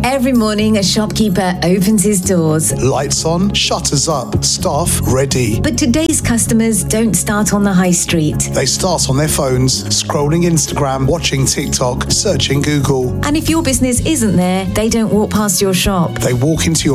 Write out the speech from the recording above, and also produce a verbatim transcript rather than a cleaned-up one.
Every morning, a shopkeeper opens his doors. Lights on, shutters up, staff ready. But today's customers don't start on the high street. They start on their phones, scrolling Instagram, watching TikTok, searching Google. And if your business isn't there, they don't walk past your shop. They walk into your